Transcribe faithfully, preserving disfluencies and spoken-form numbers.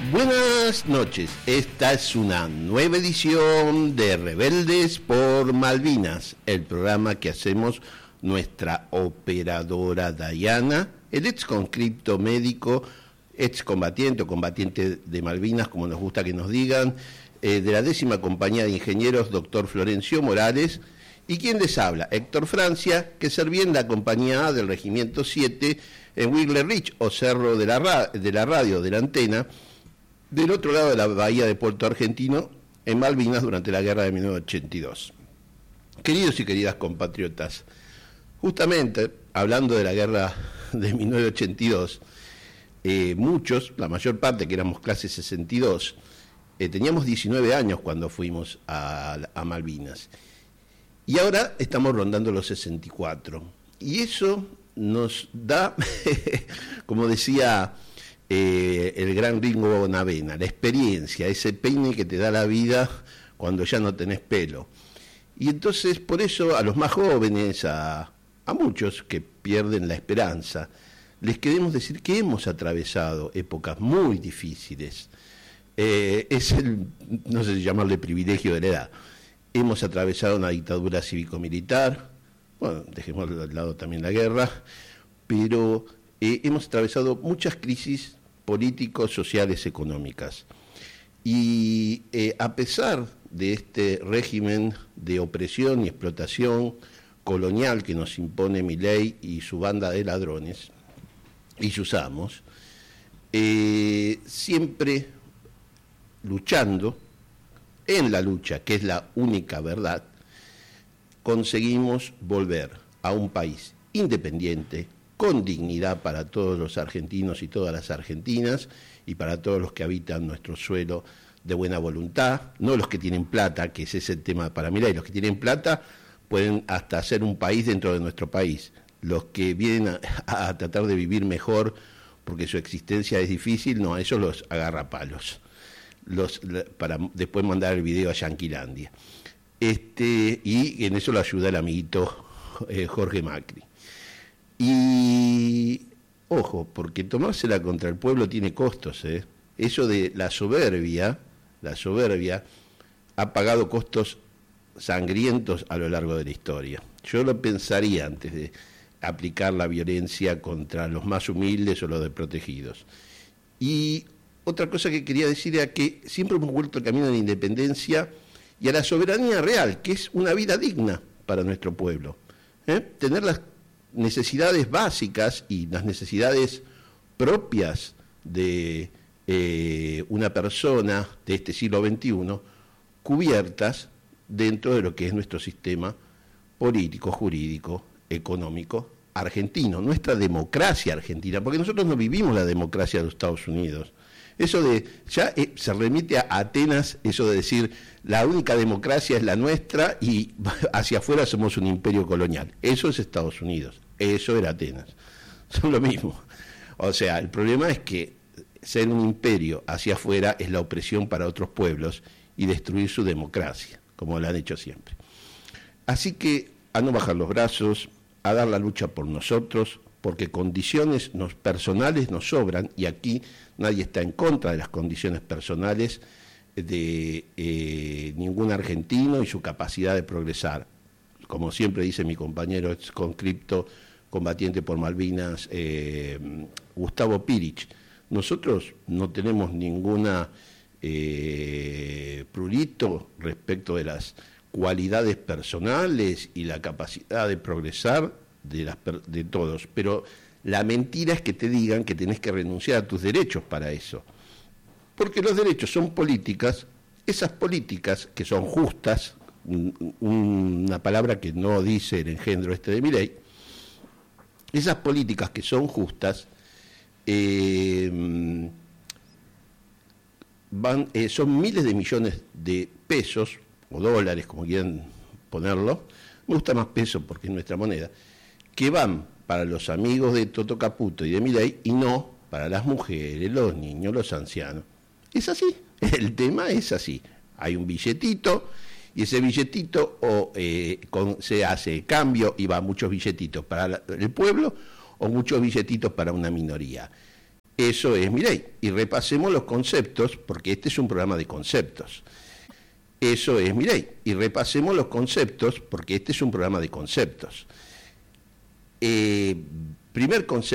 Buenas noches, esta es una nueva edición de Rebeldes por Malvinas, el programa que hacemos nuestra operadora Dayana, el ex conscripto médico, ex combatiente o combatiente de Malvinas, como nos gusta que nos digan, eh, de la décima compañía de ingenieros, doctor Florencio Morales, y quien les habla, Héctor Francia, que servía en la compañía A del Regimiento siete en Wigler Ridge, o Cerro de la, ra- de la Radio, de la Antena, del otro lado de la bahía de Puerto Argentino, en Malvinas, durante la guerra de mil novecientos ochenta y dos. Queridos y queridas compatriotas, justamente hablando de la guerra de mil novecientos ochenta y dos, eh, muchos, la mayor parte que éramos clase sesenta y dos, eh, teníamos diecinueve años cuando fuimos a, a Malvinas. Y ahora estamos rondando los sesenta y cuatro. Y eso nos da, como decía eh, el gran Ringo Bonavena, la experiencia, ese peine que te da la vida cuando ya no tenés pelo. Y entonces, por eso, a los más jóvenes, a, a muchos que pierden la esperanza, les queremos decir que hemos atravesado épocas muy difíciles. Eh, es el, no sé si llamarle privilegio de la edad. Hemos atravesado una dictadura cívico-militar, bueno, dejemos de lado también la guerra, pero eh, hemos atravesado muchas crisis políticos, sociales, económicas. Y eh, a pesar de este régimen de opresión y explotación colonial que nos impone Milei y su banda de ladrones y sus amos, eh, siempre luchando, en la lucha, que es la única verdad, conseguimos volver a un país independiente, con dignidad para todos los argentinos y todas las argentinas, y para todos los que habitan nuestro suelo de buena voluntad, no los que tienen plata, que ese es el tema para Milei. Los que tienen plata pueden hasta hacer un país dentro de nuestro país. Los que vienen a, a tratar de vivir mejor porque su existencia es difícil, no, a esos los agarra palos. Los, para después mandar el video a Yanquilandia. Este, y en eso lo ayuda el amiguito eh, Jorge Macri. Y ojo, porque tomársela contra el pueblo tiene costos, ¿eh? Eso de la soberbia, la soberbia ha pagado costos sangrientos a lo largo de la historia. Yo lo pensaría antes de aplicar la violencia contra los más humildes o los desprotegidos. Y otra cosa que quería decir era que siempre hemos vuelto al camino de la independencia y a la soberanía real, que es una vida digna para nuestro pueblo. ¿Eh? Tener las necesidades básicas y las necesidades propias de eh, una persona de este siglo veintiuno cubiertas dentro de lo que es nuestro sistema político, jurídico, económico argentino, nuestra democracia argentina, porque nosotros no vivimos la democracia de los Estados Unidos. Eso de, ya eh, se remite a Atenas, eso de decir, la única democracia es la nuestra y hacia afuera somos un imperio colonial. Eso es Estados Unidos, eso era Atenas. Son lo mismo. O sea, el problema es que ser un imperio hacia afuera es la opresión para otros pueblos y destruir su democracia, como lo han hecho siempre. Así que a no bajar los brazos, a dar la lucha por nosotros, porque condiciones nos, personales nos sobran, y aquí nadie está en contra de las condiciones personales de eh, ningún argentino y su capacidad de progresar. Como siempre dice mi compañero ex conscripto combatiente por Malvinas, eh, Gustavo Pirich, nosotros no tenemos ninguna eh, prurito respecto de las cualidades personales y la capacidad de progresar de, las, de todos, pero la mentira es que te digan que tenés que renunciar a tus derechos para eso, porque los derechos son políticas, esas políticas que son justas, un, una palabra que no dice el engendro este de Milei, esas políticas que son justas eh, van, eh, son miles de millones de pesos o dólares, como quieran ponerlo, me gusta más peso porque es nuestra moneda, que van para los amigos de Toto Caputo y de Milei y no para las mujeres, los niños, los ancianos. Es así, el tema es así. Hay un billetito y ese billetito o eh, con, se hace cambio y va muchos billetitos para la, el pueblo o muchos billetitos para una minoría. Eso es Milei. Y repasemos los conceptos, porque este es un programa de conceptos. Eso es Milei. Y repasemos los conceptos, porque este es un programa de conceptos. Eh, primer concepto.